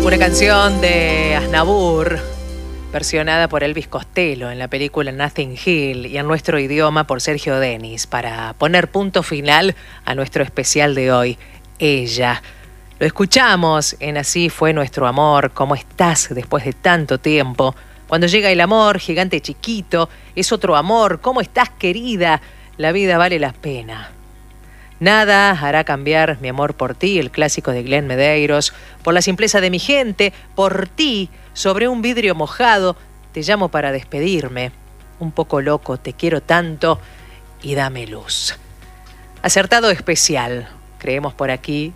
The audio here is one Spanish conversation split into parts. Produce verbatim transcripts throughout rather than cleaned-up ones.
Una canción de Aznavour, versionada por Elvis Costello en la película Nothing Hill y en nuestro idioma por Sergio Denis, para poner punto final a nuestro especial de hoy, Ella. Lo escuchamos en Así fue nuestro amor, ¿cómo estás después de tanto tiempo? Cuando llega el amor, gigante chiquito, es otro amor, ¿cómo estás querida? La vida vale la pena. Nada hará cambiar mi amor por ti, el clásico de Glenn Medeiros, por la simpleza de mi gente, por ti, sobre un vidrio mojado, te llamo para despedirme. Un poco loco, te quiero tanto y dame luz. Acertado especial, creemos por aquí,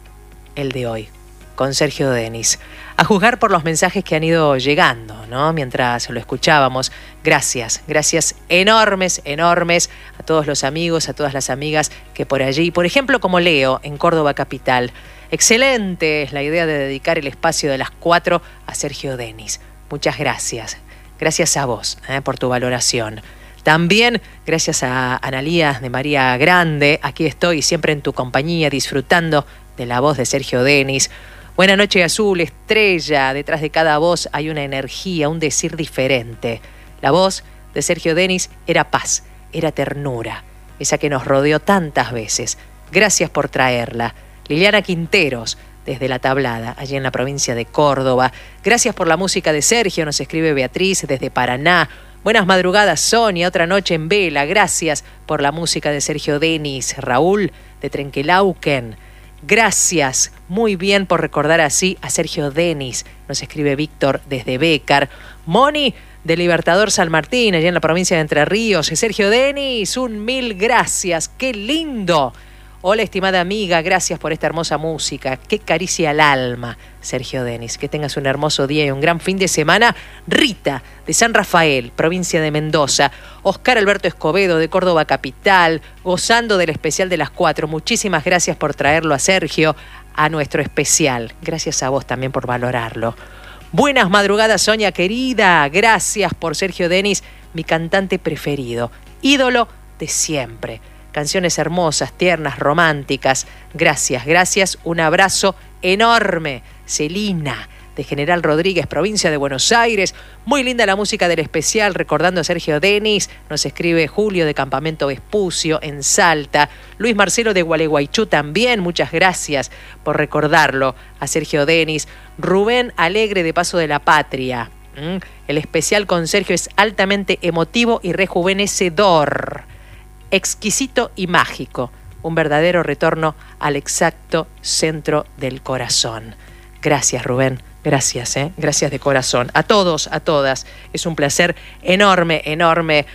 el de hoy, con Sergio Denis. A juzgar por los mensajes que han ido llegando, ¿no? Mientras lo escuchábamos. Gracias, gracias enormes, enormes a todos los amigos, a todas las amigas que por allí, por ejemplo, como Leo, en Córdoba Capital. Excelente es la idea de dedicar el espacio de las cuatro a Sergio Denis. Muchas gracias. Gracias a vos eh, por tu valoración. También gracias a Analía de María Grande. Aquí estoy siempre en tu compañía disfrutando de la voz de Sergio Denis. Buena noche azul, estrella. Detrás de cada voz hay una energía, un decir diferente. La voz de Sergio Denis era paz, era ternura, esa que nos rodeó tantas veces. Gracias por traerla. Liliana Quinteros, desde La Tablada, allí en la provincia de Córdoba. Gracias por la música de Sergio, nos escribe Beatriz desde Paraná. Buenas madrugadas, Sonia, otra noche en vela. Gracias por la música de Sergio Denis. Raúl, de Trenquelauquen. Gracias, muy bien por recordar así a Sergio Denis, nos escribe Víctor desde Bécar. Moni, de Libertador San Martín, allá en la provincia de Entre Ríos. Sergio Denis, un mil gracias, qué lindo. Hola, estimada amiga, gracias por esta hermosa música, qué caricia al alma, Sergio Denis. Que tengas un hermoso día y un gran fin de semana. Rita, de San Rafael, provincia de Mendoza. Oscar Alberto Escobedo, de Córdoba Capital, gozando del especial de las cuatro. Muchísimas gracias por traerlo a Sergio a nuestro especial. Gracias a vos también por valorarlo. Buenas madrugadas, Sonia querida. Gracias por Sergio Denis, mi cantante preferido, ídolo de siempre. Canciones hermosas, tiernas, románticas. Gracias, gracias. Un abrazo enorme. Celina, de General Rodríguez, provincia de Buenos Aires. Muy linda la música del especial, recordando a Sergio Denis. Nos escribe Julio, de Campamento Vespucio, en Salta. Luis Marcelo, de Gualeguaychú, también. Muchas gracias por recordarlo a Sergio Denis. Rubén Alegre, de Paso de la Patria. ¿Mm? El especial con Sergio es altamente emotivo y rejuvenecedor. Exquisito y mágico, un verdadero retorno al exacto centro del corazón. Gracias, Rubén, gracias, ¿eh? Gracias de corazón. A todos, a todas, es un placer enorme, enorme,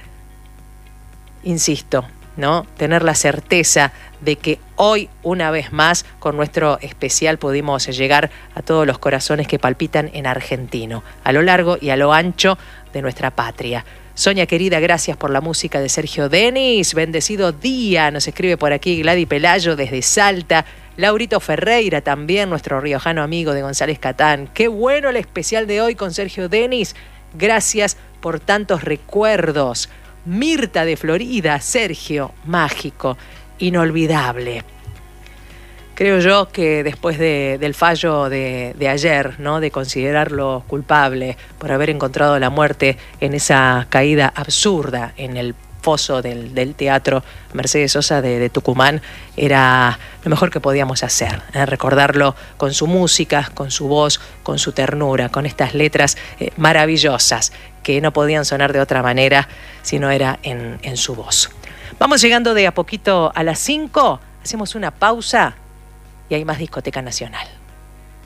insisto, ¿no? Tener la certeza de que hoy, una vez más, con nuestro especial pudimos llegar a todos los corazones que palpitan en argentino, a lo largo y a lo ancho de nuestra patria. Sonia querida, gracias por la música de Sergio Denis. Bendecido día, nos escribe por aquí Gladys Pelayo desde Salta. Laurito Ferreira también, nuestro riojano amigo de González Catán. Qué bueno el especial de hoy con Sergio Denis. Gracias por tantos recuerdos. Mirta de Florida, Sergio, mágico, inolvidable. Creo yo que después de, del fallo de, de ayer, ¿no? De considerarlo culpable por haber encontrado la muerte en esa caída absurda en el foso del, del teatro Mercedes Sosa de, de Tucumán, era lo mejor que podíamos hacer, ¿eh? Recordarlo con su música, con su voz, con su ternura, con estas letras eh, maravillosas que no podían sonar de otra manera si no era en, en su voz. Vamos llegando de a poquito a las cinco, hacemos una pausa y hay más Discoteca Nacional.